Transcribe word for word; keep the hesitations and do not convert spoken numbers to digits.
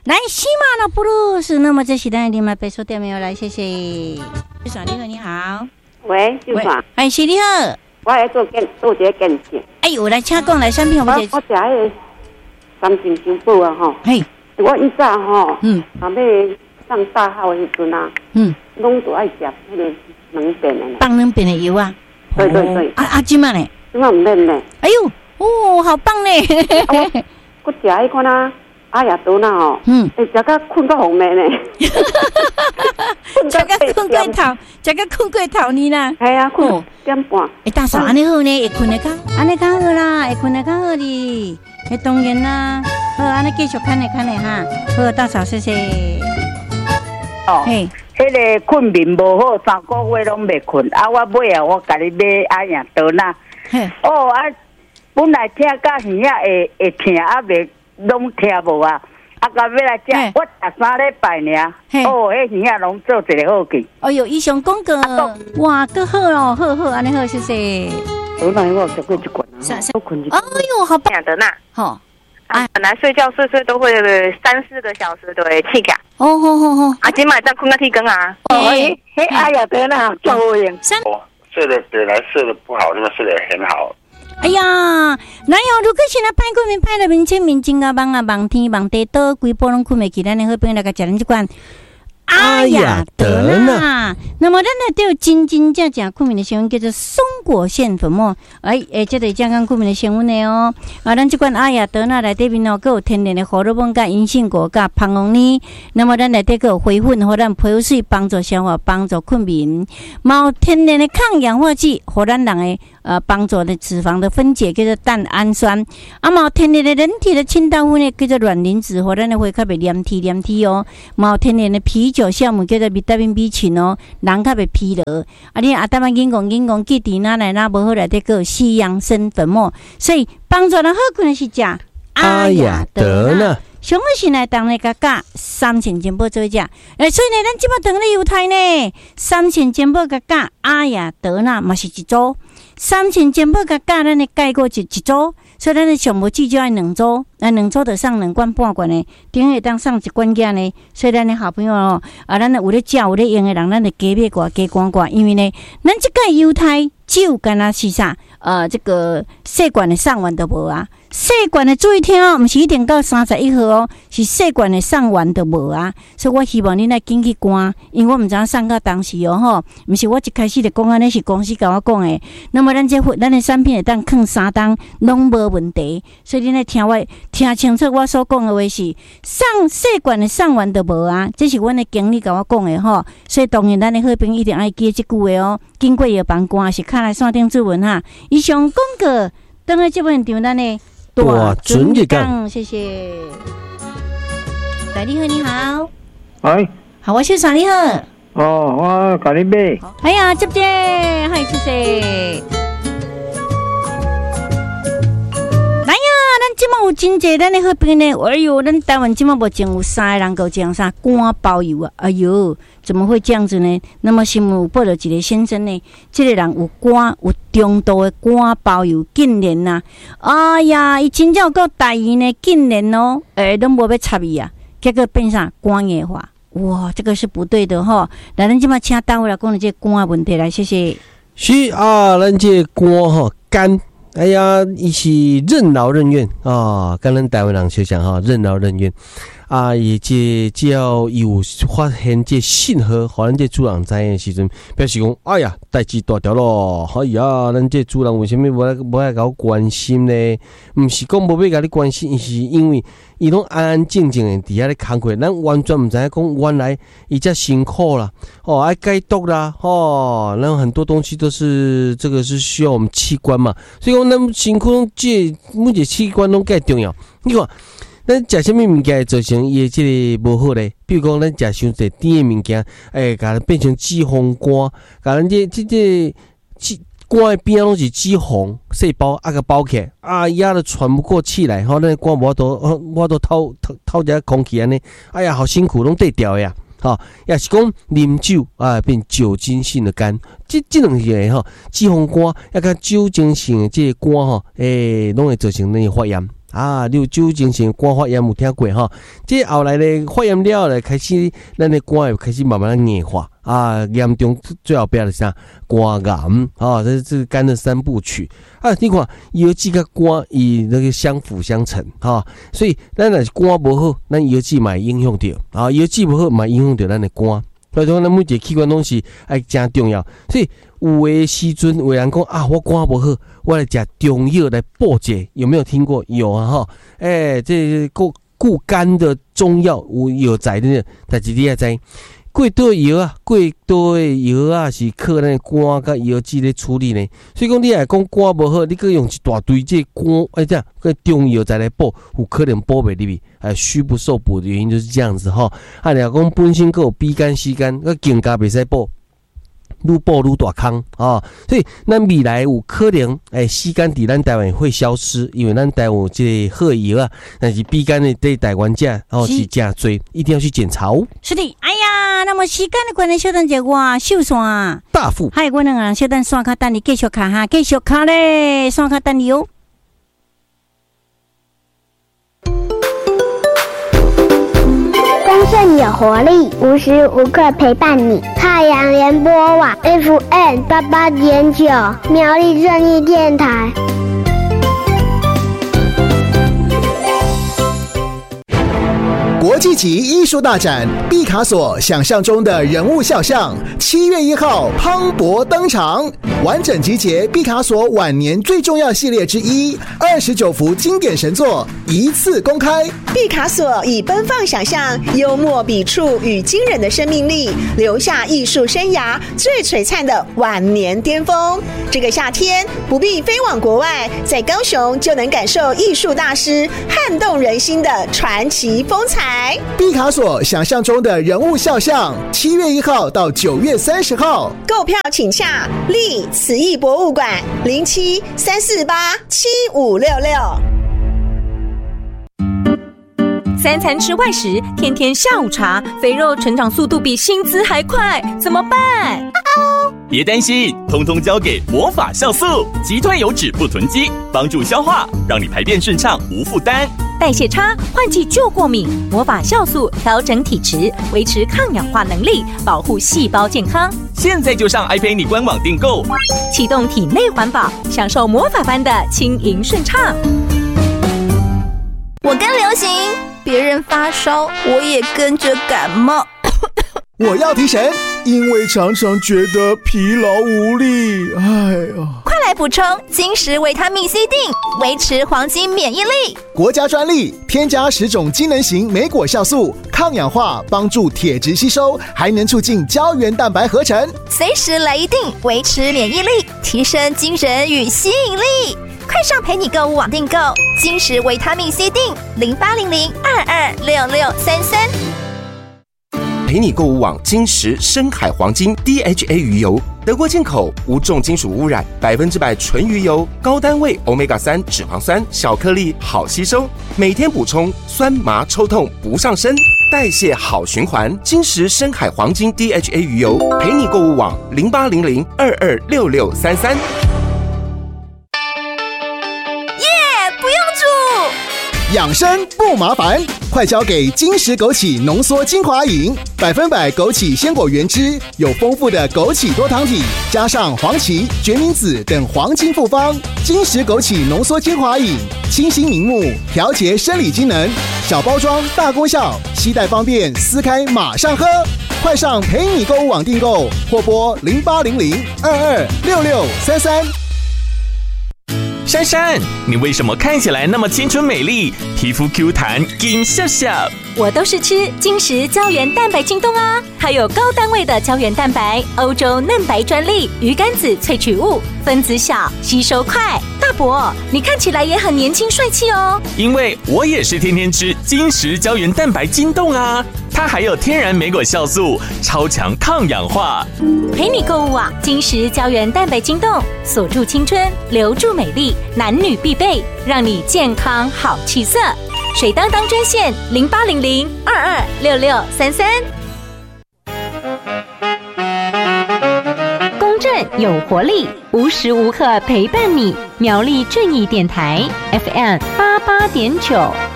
来西马的布鲁斯，那么这是咱的林麦白说店没有来，谢谢。秀爽你好，你好， 喂，秀爽， 哎，是你好， 我来做健做这个健检。 哎，我来请讲来产品，我我我食迄个三金修补啊吼，嘿，我以前吼，嗯，后尾上大号的时阵啊，嗯，拢都爱食迄个两片的， 放两片的油啊， 对对对， 啊啊，今晚呢？ 今晚唔免呢。哎呦，哦，好棒呢！ 我我食迄款啊。哎呀，多那哦，嗯，哎，食到困到红面呢， 食到困过头，食到困过头呢啦， 系啊，困点半。 哎，大嫂，安尼好呢，会困得较，安尼较好啦，会困得较好哩。哎，当然啦，好，安尼继续看咧看咧哈，好，大嫂，谢谢。 哦，嘿，迄个困眠无好，三个月拢袂困，啊，我买啊，我家己买阿呀多那，哦啊，本来听甲耳仔会会疼，啊袂。拢听无啊！啊，到尾来食，我食三礼拜尔。哦，迄耳仔拢做一个好劲。 哎呦，医生讲过，哇，够好咯，好好，安尼好，谢谢。 我那我食过一罐啊，都困一。 哎呦，好棒的呐！ 好， 啊，本来睡觉睡睡都会三四个小时都会起感。 哦，好好好。 啊，今晚再困到天光啊！ 哦，嘿，哎呀，得那做好用。 我睡得本来睡得不好，那么睡得很好。 哎呀，哪有？如果现在派过面派了面前面金啊忙啊忙天忙地倒，规波拢困袂起，咱的好朋友来个食咱这款阿雅德纳。那么咱呢都有真真正正困眠的成分，叫做松果腺粉末。哎哎，这个健康困眠的成分的哦。啊，咱这款阿雅德纳内底面哦，佮有天然的荷尔蒙、佮银杏果、佮胖红泥。那么咱内底佮有回粉，互咱皮肤水帮助消化，帮助困眠。毛天然的抗氧化剂，互咱人的。呃，帮助的脂肪的分解叫做蛋氨酸，啊嘛天然的人体的清道夫呢叫做卵磷脂，和咱的会较袂黏体黏体哦。嘛天然的啤酒酵母叫做维他命 B 群哦，人较袂疲劳。啊，你阿达嘛硬讲硬讲，记伫哪来哪无好来得个西洋参粉末，所以帮助人好困的是食阿雅德纳。上好是来当那个价三千金宝做食，诶，所以呢，咱即摆当咧犹太呢，三千金宝个价阿雅德纳嘛是一组。三千金宝甲价，咱的改过一一组，所以咱的上无至少要两组，那两组就送两罐半罐的，顶下当送一罐件呢。所以咱的好朋友哦，啊，咱有咧食有咧用的人，咱就加买寡加罐罐，因为呢，咱即个犹太只有干那是啥？呃，这个细罐的送完都无啊，细罐的注意听哦，毋是一定到三十一号哦，是细罐的送完都无啊。所以我希望你来紧去关，因为我毋知影送到当时哦吼，毋是我一开始就讲安尼是公司甲我讲的。那么咱这咱的产品会当放三档拢无问题，所以你来听我听清楚我所讲的话是送细罐的送完都无啊，这是阮的经理甲我讲的吼。所以当然咱的好朋友一定爱记这句话哦，经过药房关是卡来线顶指纹哈。以上广告，等下这本场咱的大准日讲，谢谢。大你好，你好， 哎， 好，我秀爽你好。 哦，我甲你买。 哎呀，接接，嗨，谢谢。来呀，咱即马有真济咱的好朋友呢。哎呦，咱台湾即马目前有三个人够讲啥肝包油啊！哎呦，怎么会这样子呢？那么新闻有报道一个先生呢，这个人有肝有中度的肝包油，竟然呐，哎呀，伊真正有够大意呢，竟然哦，诶，都无要插伊啊，结果变啥肝硬化。哇，这个是不对的哈！来，咱今麦请单位来讲这肝的问题来，谢谢。 是啊，咱这肝哈肝，哎呀，伊是任劳任怨啊，跟咱台湾人相像哈，任劳任怨啊，伊这只要有发现这信号，互咱这主人知影的时阵，表示讲，哎呀，代志大条咯，哎呀，咱这主人为什么无来无来甲我关心呢？毋是讲无要甲你关心，是因为伊拢安安静静的伫遐咧工课，咱完全毋知影讲原来伊遮辛苦啦，哦，爱解毒啦，哦，然后很多东西都是这个是需要我们器官嘛，所以讲咱辛苦拢这每一个器官拢介重要，你看。咱食什么物件会造成伊的这个无好咧？比如讲，咱食伤侪甜的物件，诶，甲咱变成脂肪肝，甲咱这这这脂肝的边拢是脂肪细胞啊个包起来，啊压得喘不过气来，吼，咱肝无都我都透透透一空气安尼，哎呀，好辛苦，拢对调呀。好、哦，也是讲啉酒啊，变酒精性的肝，这这两个吼，脂肪肝，也甲酒精性的这个肝吼，诶，拢会造成那个发炎。 啊，你有酒精性肝发炎有听过哈？这后来咧发炎了咧，开始咱的肝会开始慢慢的硬化啊，严重最后边的啥肝癌啊，这是肝的三部曲啊。你看药剂跟肝以那个相辅相成哈，所以咱若是肝不好，咱药剂嘛会影响到啊，药剂不好嘛影响到咱的肝。所以说，咱每一个器官拢是爱真重要，所以有的时阵有人讲啊，我肝不好，我来吃中药来补解，有没有听过？有啊哈，哎、欸，这顾顾肝的中药有药材的，但是你也知，过多药啊，过多的药啊，是靠咱肝甲药剂来处理呢。所以讲，你来讲肝不好，你搁用一大堆这肝哎这样个中药材来补，有可能补袂入去。哎，虚不受补的原因就是这样子哈。啊，你讲本身还有 B 肝、C 肝，个更加袂使补，愈补愈大坑啊。所以咱未来有可能，哎 ，C 肝伫咱台湾会消失，因为咱台湾有这个好药啊。但是 B 肝的对台湾价哦是真多，一定要去检查哦。 是的，哎呀，那么 C 肝的可能小等一我秀线大腹， 还有可能啊，小等线卡等你继续卡哈，继续卡咧，线卡等你哦。 丰盛有活力，无时无刻陪伴你。太阳联播网 F M 八八点九，苗栗正义电台。 国际级艺术大展毕卡索想象中的人物肖像，七月一号磅礴登场，完整集结毕卡索晚年最重要系列之一，二十九幅经典神作一次公开。 毕卡索以奔放想象、幽默笔触与惊人的生命力，留下艺术生涯最璀璨的晚年巅峰。这个夏天不必飞往国外，在高雄就能感受艺术大师撼动人心的传奇风采。 毕卡索想象中的人物肖像，七月一号到九月三十号， 购票请洽立慈艺博物馆零七三四八七五六六。 三餐吃外食，天天下午茶，肥肉成长速度比薪资还快，怎么办？ 别担心，通通交给魔法酵素，极吞油脂不囤积，帮助消化，让你排便顺畅无负担。 代谢差，换季就过敏，魔法酵素调整体质，维持抗氧化能力，保护细胞健康。 现在就上爱陪你官网订购， 启动体内环保，享受魔法般的轻盈顺畅。 我跟流行，别人发烧，我也跟着感冒。 我要提神，因为常常觉得疲劳无力。哎呀， 快来补充金石维他命 C 锭，维持黄金免疫力。 国家专利，添加十种机能型莓果酵素，抗氧化，帮助铁质吸收，还能促进胶原蛋白合成。 随时来一锭，维持免疫力，提升精神与吸引力。快上陪你购物网订购金石维他命 C 锭，零八零零二二六六三三。 陪你购物网金石深海黄金 D H A 鱼油，德国进口，无重金属污染，百分之百纯鱼油，高单位 欧米伽三 脂肪酸，小颗粒好吸收，每天补充，酸麻抽痛不上身，代谢好循环。金石深海黄金 D H A 鱼油，陪你购物网零八零零二二六六三三。 养生不麻烦，快交给金石枸杞浓缩精华饮，百分百枸杞鲜果原汁，有丰富的枸杞多糖体，加上黄芪、决明子等黄金复方。金石枸杞浓缩精华饮，清新明目，调节生理机能，小包装大功效，携带方便，撕开马上喝。快上陪你购物网订购，或拨零八零零二二六六三三。 珊珊，你为什么看起来那么青春美丽，皮肤 Q 弹，金笑笑？ 我都是吃金石胶原蛋白晶冻啊，它有高单位的胶原蛋白，欧洲嫩白专利，鱼肝子萃取物，分子小，吸收快。大伯，你看起来也很年轻帅气哦。 因为我也是天天吃金石胶原蛋白晶冻啊，它还有天然莓果酵素，超强抗氧化。 陪你购物网金石胶原蛋白晶冻，锁住青春，留住美丽，男女必备，让你健康好气色。水当当专线零八零零二二六六三三。公正有活力，无时无刻陪伴你。苗栗正义电台 F M 八八点九。